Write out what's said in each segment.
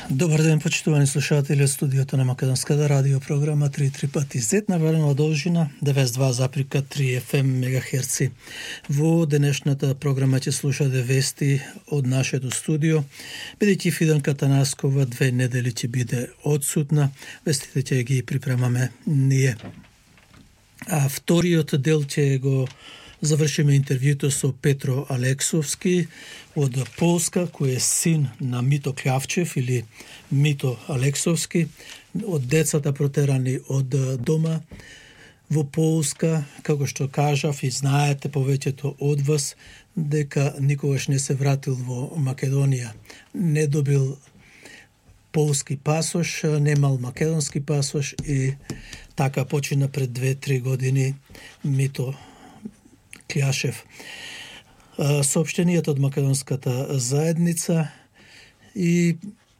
Добар ден, почитувани слушатели од студиото на Македонската радио програма 3 пати Z на валена должина 92,3 FM мегахерци. Во денешната програма ќе слушате вести од нашето студио, бидејќи Фиданка Танаскова 2 недели ќе биде одсутна, вестите ќе ги припремаме ние. А вториот дел ќе го завршиме интервјуто со Петро Алексовски од Полска, кој е син на Мито Клявчев или Мито Алексовски, од децата протерани од дома во Полска, како што кажав и знаете повеќето од вас, дека никогаш не се вратил во Македонија. Не добил полски пасош, немал македонски пасош и така почина пред 2-3 години Мито Клјашев. Сообщенијата од македонската заедница и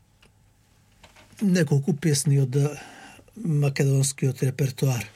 неколку песни од македонскиот репертуар.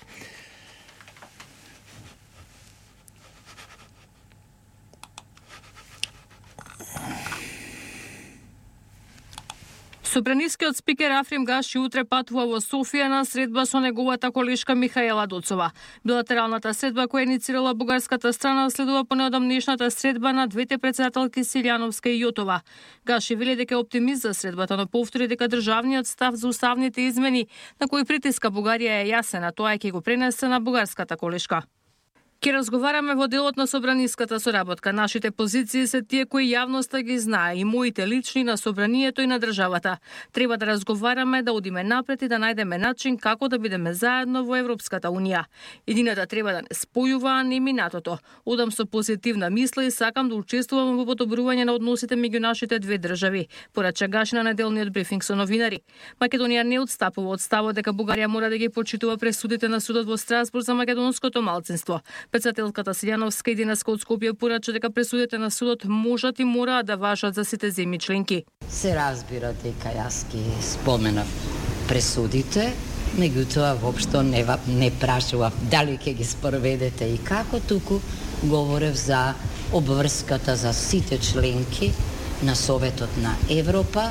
Собранискиот спикер Африм Гаши утре патува во Софија на средба со неговата колешка Михаела Доцова. Билатералната средба која иницирала бугарската страна следува по неодамнешната средба на двете претседателки Силјановска и Јотова. Гаши вели дека е оптимист за средбата, но повтори дека државниот став за уставните измени на кои притиска Бугарија е јасен, а тоа ќе го пренесе на бугарската колешка. Ке разговараме во делот на собраниската соработка. Нашите позиции се тие кои јавноста ги знае, и моите лични на собранието и на државата. Треба да разговараме, да одиме напред и да најдеме начин како да бидеме заедно во Европската унија. Едината треба да не спојува, а не минатото. Одам со позитивна мисла и сакам да учествувам во подобрување на односите меѓу нашите две држави, порача Гаши на неделниот брифинг со новинари. Македонија не отстапува од ставот дека Бугарија мора да ги почитува пресудите на судот во Страсбург за македонското малцинство. Председателката Силјановска и денеска од Скопје порача дека пресудите на судот можат и мораат да важат за сите земји членки. Се разбира дека јас ги споменав пресудите, меѓутоа воопшто не прашував дали ќе ги спроведете и како, туку говорев за обврската за сите членки на Советот на Европа,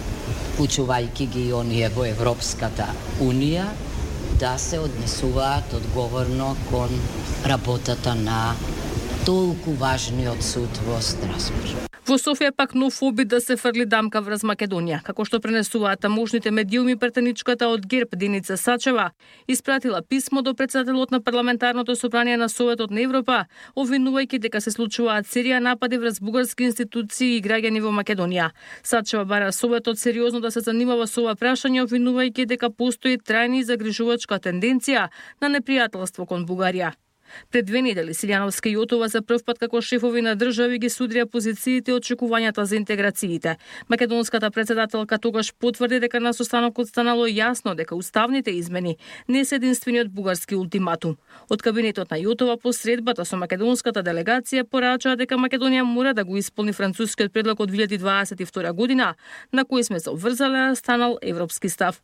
вклучувајќи ги и оние во Европската унија, да се однесуваат одговорно кон работата на толку важниот суд во Страсбург. Во Софија пак нов обид да се фрли дамка врз Македонија, како што пренесуваат тамошните медиуми, претеничката од ГЕРБ Деница Сачева испратила писмо до председателот на парламентарното собрание на Советот на Европа, обвинувајќи дека се случуваат серија напади врз бугарски институции и граѓани во Македонија. Сачева бара Советот сериозно да се занимава со ова прашање, обвинувајќи дека постои трајна и загрижувачка тенденција на непријателство кон Бугарија. Пред 2 недели Силјановска и Јотова за прв пат како шефови на држави ги судрија позициите и очекувањата за интеграциите. Македонската председателка тогаш потврди дека на состанокот станало јасно дека уставните измени не се единствениот бугарски ултиматум. Од кабинетот на Јотова по средбата со македонската делегација порачаа дека Македонија мора да го исполни францускиот предлог од 2022 година, на кој сме се обврзале, станал европски став.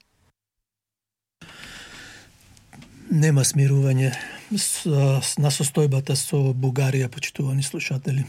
Нема смирување на состојбата со Бугарија, почитувани слушатели.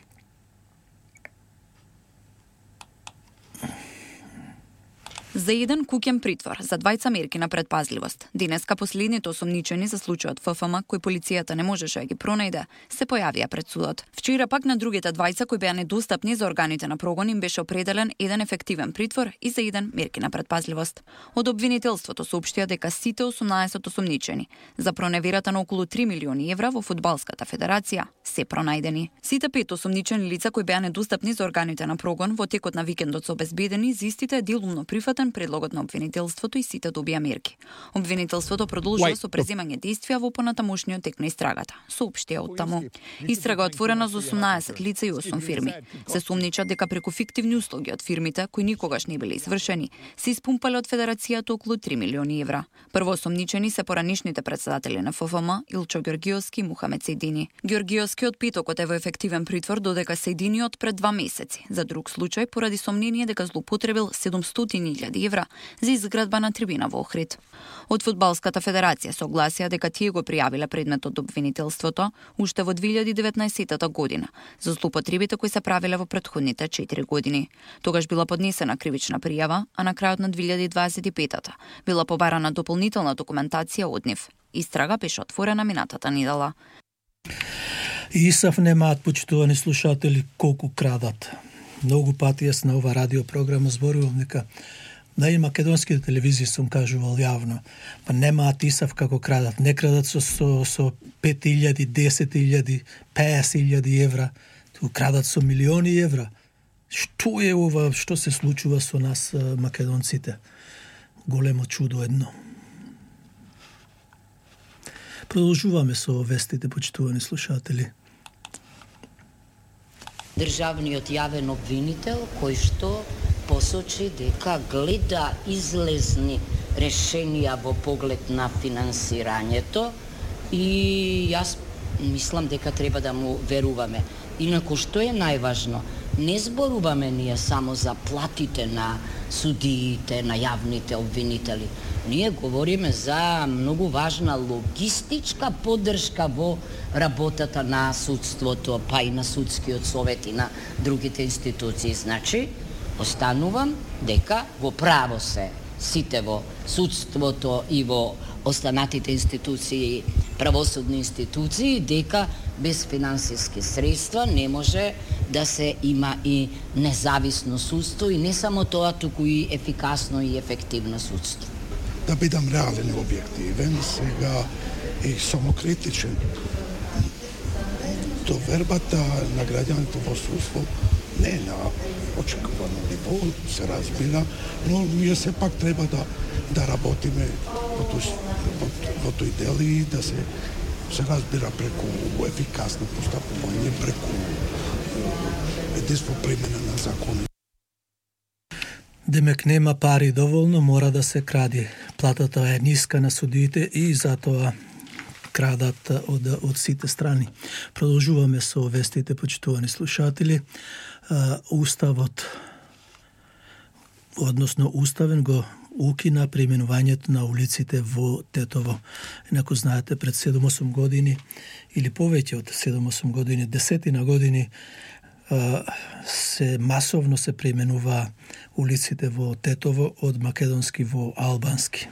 За еден куќен притвор, за двајца мерки на предпазливост. Денеска последните осомничени за случајот ФФМ, кој полицијата не можеше да ги пронајде, се појавија пред судот. Вчера пак на другите двајца кои беа недостапни за органите на прогон им беше определен еден ефективен притвор и за еден мерки на предпазливост. Од обвинителството соопштија дека сите 18 осомничени за проневерата на околу 3 милиони евра во фудбалската федерација се пронајдени. Сите 5 осомничени лица кои беа недостапни за органите на прогон во текот на викендот се обезбедени, за истите е делумно прифатен предлогот на обвинителството и сите добија мерки. Обвинителството продолжува со преземање действија во понатамошниот тек на истрагата, соопштија од таму. Истрага отворена за 18 лица и 8 фирми. Се сумничат дека преку фиктивни услуги од фирмите, кои никогаш не биле извршени, се испумпале од федерацијата околу 3 милиони евра. Прво осомничени се поранишните председатели на ФФМ Илчо Ѓоргиовски и Мухамед Сејдини. Ѓоргиовски од петокот е во ефективен притвор, додека Сејдини од пред 2 месеци. За друг случај поради сомнение дека злоупотребил 700.000 100.000 евра за изградба на трибина во Охрид. Од Фудбалската федерација согласија дека тие го пријавиле предметот обвинителството уште во 2019 година за злоупотребите кои се правиле во претходните 4 години. Тогаш била поднесена кривична пријава, а на крајот на 2025 била побарана дополнителна документација од нив. Истрага беше отворена минатата недела. ИСАФ немаат, почитувани слушатели, колку крадат. Многу пати јас на ова радиопрограма зборувам дека на и македонските телевизии сум кажувал јавно, па немаат ИСАФ како крадат. Не крадат со 5.000, 10.000, 50.000 евра, ту крадат со милиони евра. Што е ова што се случува со нас македонците? Големо чудо едно. Продолжуваме со вестите, почитувани слушатели. Државниот јавен обвинител кој што посочи дека гледа излезни решенија во поглед на финансирањето и јас мислам дека треба да му веруваме. Инаку што е најважно? Не зборуваме ние само за платите на судиите, на јавните обвинители. Ние говориме за многу важна логистичка поддршка во работата на судството, па и на судскиот совет и на другите институции. Значи, останувам дека во право се сите во судството и во останатите институции, правосудни институции, дека без финансиски средства не може да се има и независно судство и не само тоа, туку и ефикасно и ефективно судство. Да бидам реален и објективен, сега и самокритичен. Довербата на граѓаните во судство не е на очекувано ниво, се разбира, но ние сепак треба да работиме во тој дел и да се разбира преку ефикасно постапување, преку единство примена на закони. Демек нема пари доволно, мора да се кради. Платата е ниска на судиите и затоа крадат од сите страни. Продолжуваме со вестите, почитувани слушатели. Уставот, односно уставен го укина применувањето на улиците во Тетово. Инаку знаете, пред 7-8 години или повеќе од 7-8 години, 10 години се масовно се преименува улиците во Тетово од македонски во албански.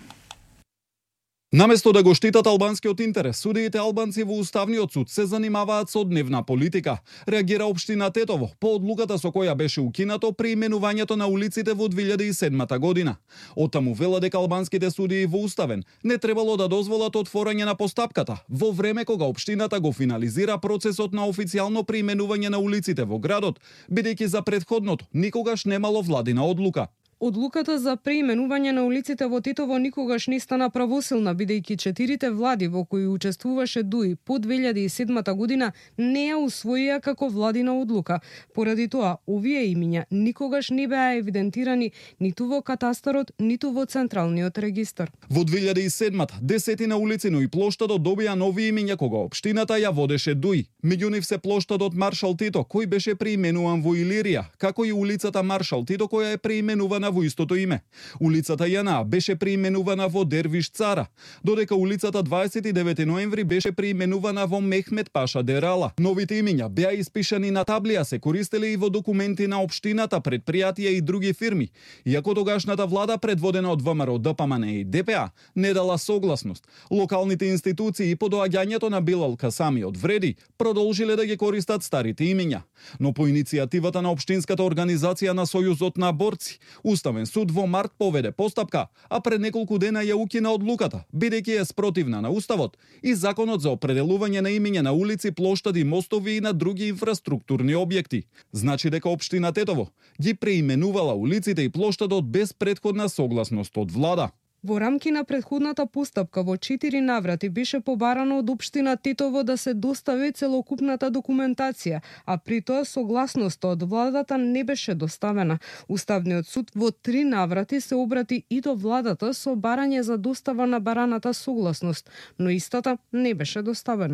Наместо да го штитат албанскиот интерес, судиите албанци во Уставниот суд се занимаваат со дневна политика. Реагира општина Тетово по одлуката со која беше укинато преименувањето на улиците во 2007 година. Оттаму вела дека албанските судии во Уставен не требало да дозволат отворање на постапката во време кога општината го финализира процесот на официјално преименување на улиците во градот, бидејќи за претходното никогаш немало владина одлука. Одлуката за преименување на улиците во Тетово никогаш не стана правосилна, бидејќи 4 влади во кои учествуваше ДУИ по 2007 година не ја усвоија како владина одлука. Поради тоа, овие имиња никогаш не беа евидентирани ниту во катастарот, ниту во централниот регистар. Во 2007-та, 10 улици, но и плоштадот добија нови имиња кога општината ја водеше ДУИ. Меѓу нив се плоштадот Маршал Тито, кој беше преименуван во Илирија, како и улицата Маршал Тито, која е преименувана во истото име. Улицата Јана беше преименувана во Дервиш Цара, додека улицата 29 ноември беше преименувана во Мехмет Паша Дерала. Новите имиња беа испишани на таблија, се користеле и во документи на општината, предпријатија и други фирми, иако тогашната влада предводена од ВМРО, ДПМН и ДПА не дала согласност. Локалните институции по доаѓањето на Билал Касами од Вреди продолжиле да ги користат старите имиња. Но по иницијативата на општинската организација на Сојузот на борци, Уставен суд во март поведе постапка, а пред неколку дена ја укина одлуката, бидејќи е спротивна на Уставот и Законот за определување на имиња на улици, плоштади, мостови и на други инфраструктурни објекти. Значи дека општина Тетово ги преименувала улиците и плоштадот без претходна согласност од влада. Во рамки на претходната постапка во 4 наврати беше побарано од општина Тетово да се достави целокупната документација, а при тоа согласноста од владата не беше доставена. Уставниот суд во 3 наврати се обрати и до владата со барање за достава на бараната согласност, но истата не беше доставена.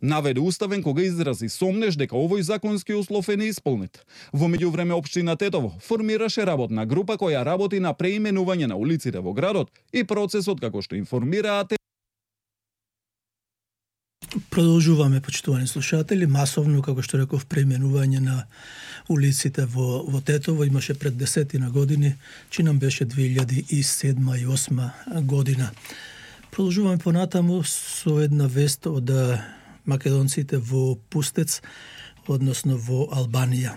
Наведе уставен кога изрази сомнеш дека овој законски услов е неисполнет. Во меѓувреме општина Тетово формираше работна група која работи на преименување на улиците во градот и процесот, како што информираат, Продолжуваме, почитувани слушатели, масовно, како што реков, преименување на улиците во Тетово имаше пред 10 години, чинам беше 2007 и 2008 година. Продолжуваме понатаму со една вест од македонците во Пустец, односно во Албанија.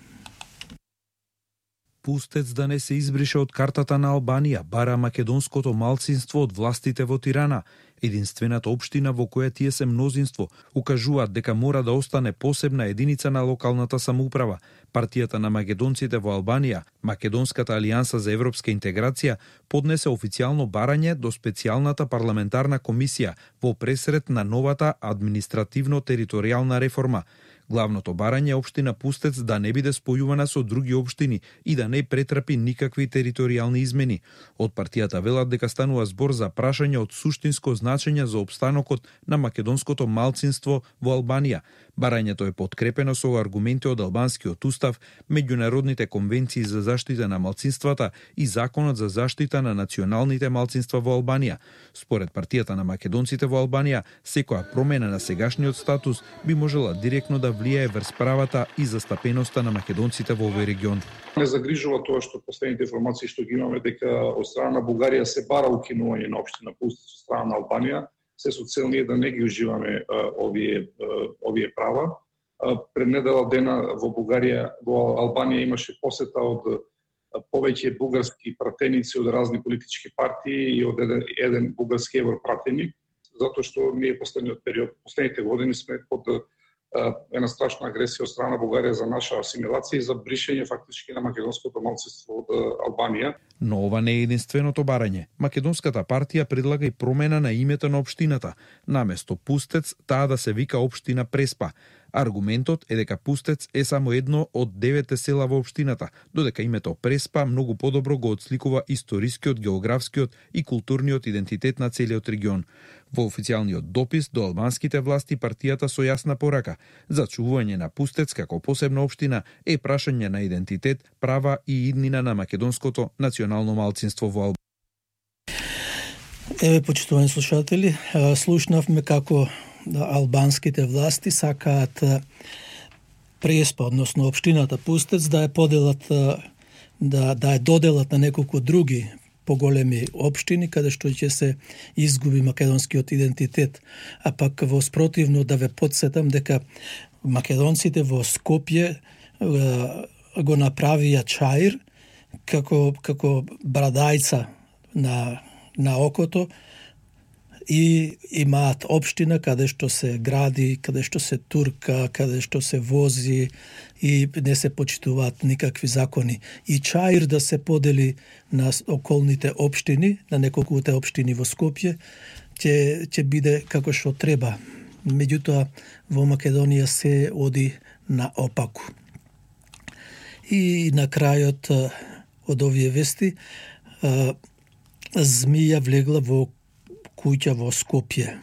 Пустец да не се избрише од картата на Албанија, бара македонското малцинство од властите во Тирана. Единствената општина во која тие се мнозинство, укажуваат дека мора да остане посебна единица на локалната самоуправа. Партијата на македонците во Албанија, Македонската алијанса за европска интеграција, поднесе официјално барање до специјалната парламентарна комисија во пресред на новата административно-територијална реформа. Главното барање е општина Пустец да не биде спојувана со други општини и да не претрпи никакви територијални измени. Од партијата велат дека станува збор за прашање од суштинско значење за опстанокот на македонското малцинство во Албанија. Барањето е подкрепено со аргументи од албанскиот устав, меѓународните конвенции за заштита на малцинствата и законот за заштита на националните малцинства во Албанија. Според партијата на македонците во Албанија, секоја промена на сегашниот статус би можела директно да влијае врз правата и застапеноста на македонците во овој регион. Не загрижува тоа што последните информации што ги имаме дека од страна на Бугарија се бара укинување на општина Пустец од страна на Албанија, се со цел ние да не ги уживаме овие права. Пред недела дена во Бугарија, во Албанија имаше посета од повеќе бугарски пратеници од разни политички партии и од еден бугарски европратеник, затоа што ние последниот период, последните години сме под една страшна агресија од страна на Бугарија за наша асимилација и за бришење фактички на македонското малцинство од Албанија. Но ова не е единственото барање. Македонската партија предлага и промена на името на општината. Наместо Пустец, таа да се вика општина Преспа. Аргументот е дека Пустец е само едно од 9 села во општината, додека името Преспа многу подобро го отсликува историскиот, географскиот и културниот идентитет на целиот регион. Во официјалниот допис до албанските власти партијата со јасна порака: зачувување на Пустец како посебна општина е прашање на идентитет, права и иднина на македонското национално малцинство во Албанија. Еве, почитувани слушатели, слушнавме како албанските власти сакаат Преспа, односно општината Пустец, да ја поделат, да ја доделат на неколку други поголеми општини, каде што ќе се изгуби македонскиот идентитет. А пак во спротивно да ве подсетам дека македонците во Скопје го направија чаир како брадајца на окото и имаат општина каде што се гради, каде што се турка, каде што се вози и не се почитуваат никакви закони. И чаир да се подели на околните општини, на неколкуте општини во Скопје, ќе биде како што треба. Меѓутоа, во Македонија се оди наопаку. И на крајот од овие вести, змија влегла во куќа во Скопје.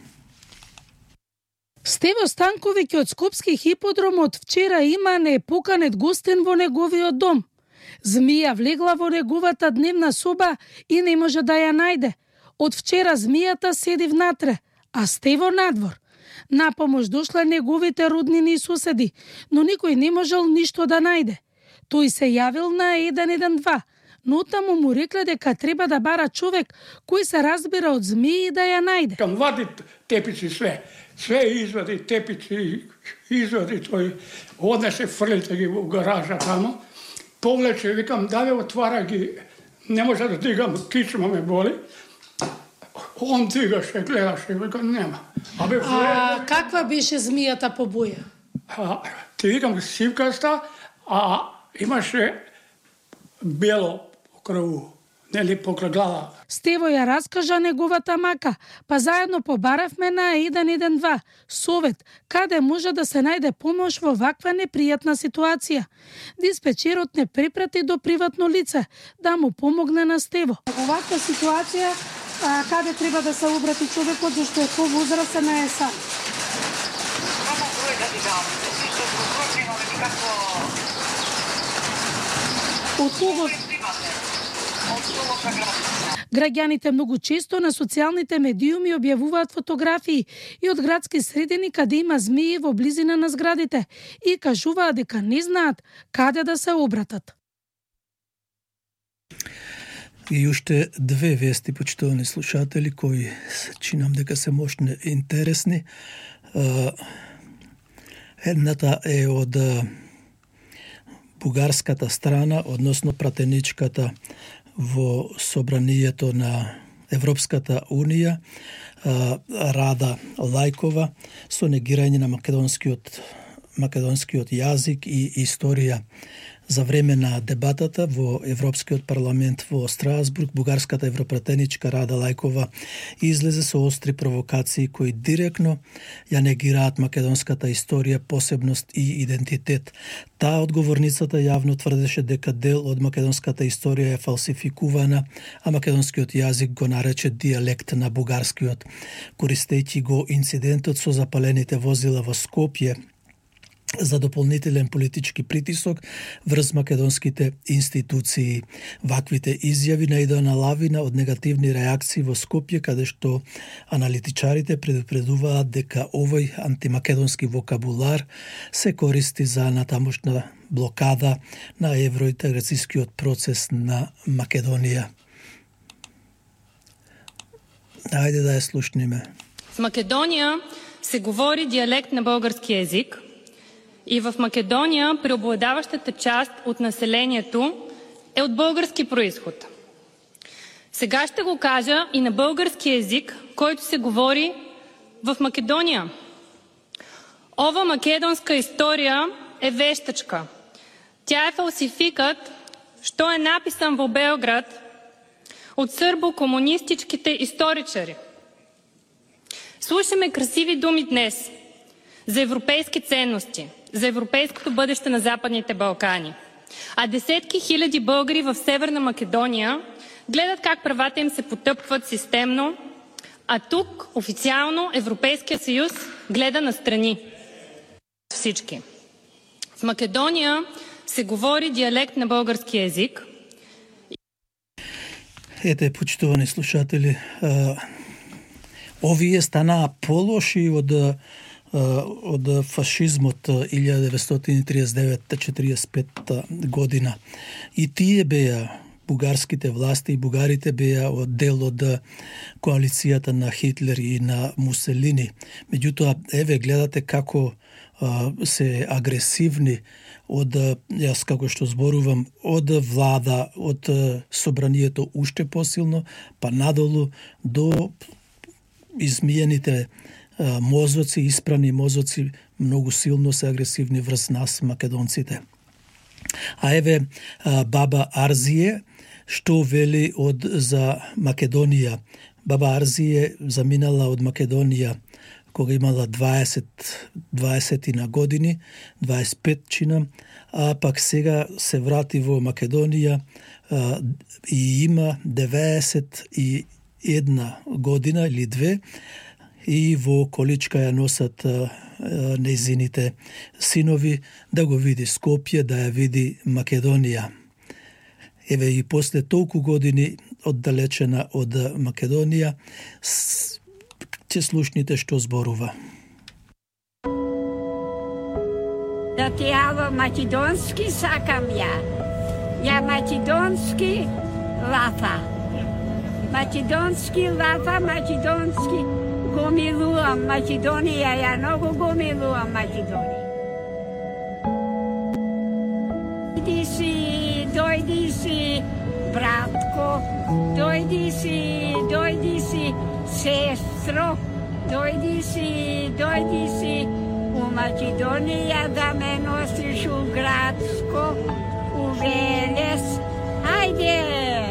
Стево Станковиќ од Скопски хиподром од вчера има непоканет гостин во неговиот дом. Змија влегла во неговата дневна соба и не може да ја најде. Од вчера змијата седи внатре, а Стево надвор. На помош дошла неговите роднини и соседи, но никој не можел ништо да најде. Тој се јавил на 112, но таму му рекле дека треба да бара човек кој се разбира од змии да ја најде. Кам вади тепици све извади тепици, извади тој, однесе фрлите ги во гаража тамо, повлече, викам, даве отвара ги, не може да дигам, кичма ме боли. Он дигаше, гледаше, викам, нема. А каква беше змијата по боја? Ти викам, сивкаста, а имаше бело покрај, нели покрај глава. Стево ја раскажа неговата мака, па заедно побаравме на 112 совет, каде може да се најде помош во ваква непријатна ситуација. Диспечерот не препрати до приватно лице да му помогне на Стево. Во ваква ситуација, каде треба да се обрати човекот, зашто е повозрастен, е сам? Граѓаните многу често на социјалните медиуми објавуваат фотографии и од градски средини каде има змии во близина на зградите и кажуваат дека не знаат каде да се обратат. И уште две вести, почитувани слушатели, кои чинам дека се мощни и интересни. Едната е од бугарската страна, односно пратеничката во собранието на Европската Унија, Рада Лајкова, со негирање на македонскиот јазик и историја. За време на дебатата во Европскиот парламент во Страсбург, бугарската европратеничка Рада Лајкова излезе со остри провокации кои директно ја негираат македонската историја, посебност и идентитет. Таа одговорницата јавно тврдеше дека дел од македонската историја е фалсификувана, а македонскиот јазик го нарече дијалект на бугарскиот, користејќи го инцидентот со запалените возила во Скопје за дополнителен политички притисок врз македонските институции. Ваквите изјави наидоа на лавина од негативни реакции во Скопје, каде што аналитичарите предупредуваат дека овој антимакедонски вокабулар се користи за натамошна блокада на евроинтеграцијскиот процес на Македонија. Ајде да ја слушниме. В Македонија се говори диалект на български език. И в Македония преобладаващата част от населението е от български произход. Сега ще го кажа и на български език, който се говори в Македония. Ова македонска история е вещачка. Тя е фалсификат, що е написан во Белград от сърбо-комунистичките историчари. Слушаме красиви думи днес за европейски ценности, за европейското бъдеще на Западните Балкани. А десетки хиляди българи в Северна Македония гледат как правата им се потъпват системно, а тук официално Европейския съюз гледа настрани. Всички. В Македония се говори диалект на български език. Ете, почитувани слушатели, овие станаа полоши од фашизмот 1939-45 година. И тие беа бугарските власти и бугарите беа дел од коалицијата на Хитлер и на Муселини. Меѓутоа, еве гледате како се агресивни од, јас како што зборувам, од влада, од собранието уште посилно, па надолу до измиените мозоци, испрани мозоци, многу силно се агресивни врз нас, македонците. А еве баба Арзие, што вели за Македонија. Баба Арзие заминала од Македонија кога имала 20 на години, 25 чина, а пак сега се врати во Македонија и има 91 година или 2, и во количка ја носат нејзините синови да го види Скопје, да ја види Македонија. Еве и после толку години оддалечена од Македонија, ќе слушните што зборува. Да ти ало македонски сакам ја. Ја македонски лафа. Македонски лафа, македонски го милувам Македонија, ја многу го милувам Македонија. Дојди си, братко, дојди си, сестро, дојди си у Македонија да ме носиш у Градско, у Велес. Ајде!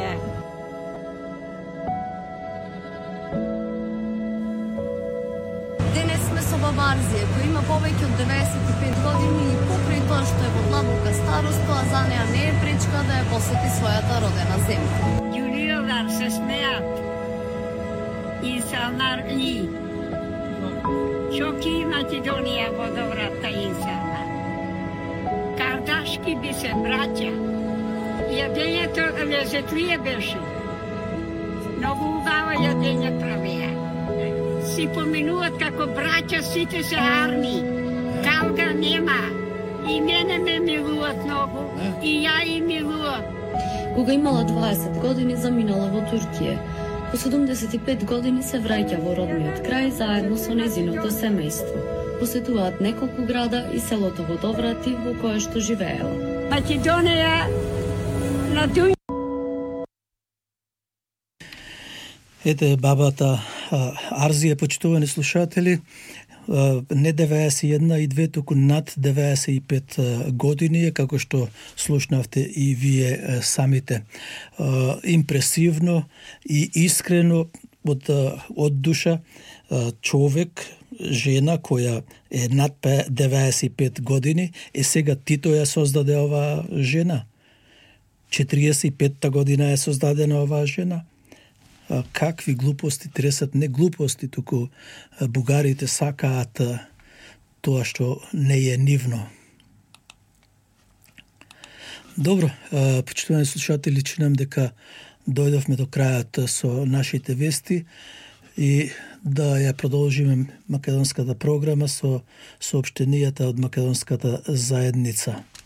Баба Арзија, која има повеќе од 95 години и покрај тоа што е во длабока старост, тоа за неа не е пречка да ја посети својата родена земја. Јулијовар се смеат и са нарли. Чоки Македонија во добрата инсана. Кардашки би се браќа. Јадењето лезетлие беше. Многу убаво јадење правеа. Си поминуват како браќа, сите се арми. Калга нема. И мене ме милуват многу. И ја и милувам. Кога имала 20 години, заминала во Туркија. По 75 години се враќа во родниот крај заедно со незиното семејство. Посетуваат неколку града и селото во Доврати во кое што живеела. Македонија на дуј. Ете бабата Арзија, почитувани слушатели, не 91 и 2, туку над 95 години е, како што слушнавте и вие самите. Импресивно и искрено од душа човек, жена која е над 95 години, сега Тито ја создаде оваа жена. 45-та година е создадена оваа жена. Какви глупости тресат, не глупости, туку бугарите сакаат тоа што не е нивно. Добро, почитувани слушатели, чинам дека дојдовме до крајот со нашите вести и да ја продолжиме македонската програма со соопштенијата од македонската заедница.